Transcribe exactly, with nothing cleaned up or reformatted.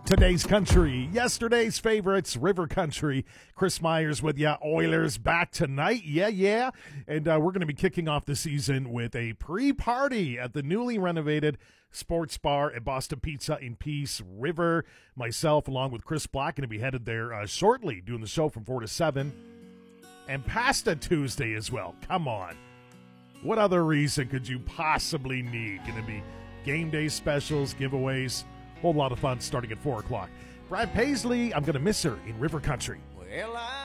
Today's country, yesterday's favorites, River Country. Chris Myers with ya. Oilers back tonight. Yeah, yeah. And uh, we're going to be kicking off the season with a pre-party at the newly renovated sports bar at Boston Pizza in Peace River. Myself, along with Chris Black, going to be headed there uh, shortly, doing the show from four to seven. And Pasta Tuesday as well. Come on. What other reason could you possibly need? Going to be game day specials, giveaways. Whole lot of fun starting at four o'clock. Brad Paisley, I'm going to miss her in River Country. Well, I